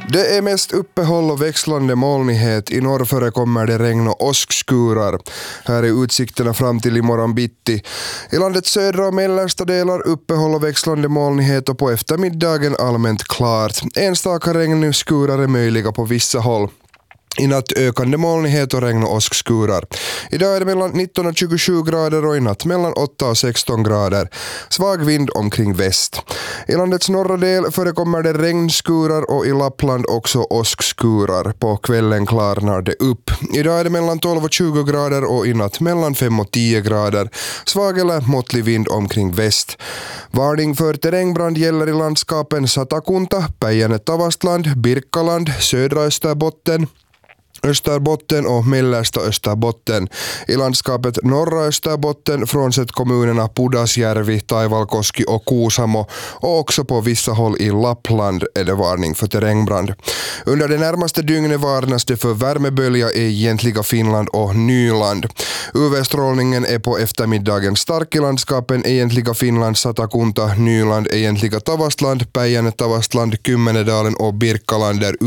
Det är mest uppehåll och växlande molnighet. I norr förekommer det regn och åskskurar. Här är utsikterna fram till imorgon bitti. I landets södra och mellersta delar uppehåll och växlande molnighet och på eftermiddagen allmänt klart. Enstaka regnskurar är möjliga på vissa håll. I natt ökande molnighet och regn och åskskurar. Idag är det mellan 19 och 27 grader och i natt mellan 8 och 16 grader. Svag vind omkring väst. I landets norra del förekommer det regnskurar och i Lappland också åskskurar. På kvällen klarnar det upp. Idag är det mellan 12 och 20 grader och i natt mellan 5 och 10 grader. Svag eller måttlig vind omkring väst. Varning för terrängbrand gäller i landskapen Satakunta, Päijänne-Tavastland, Birkaland, södra Österbotten, Österbotten och mellersta Österbotten. I landskapet norra Österbotten frånsett kommunerna Pudasjärvi, Taivalkoski och Kuusamo och också på vissa håll i Lappland är det varning för terrängbrand. Under det närmaste dygnet varnas det för värmebölja i egentliga Finland och Nyland. UV-strålningen är på eftermiddagen stark i landskapen egentliga Finland, Satakunta, Nyland, egentliga Tavastland, Päijänne-Tavastland, Kymmenedalen och Birkaland där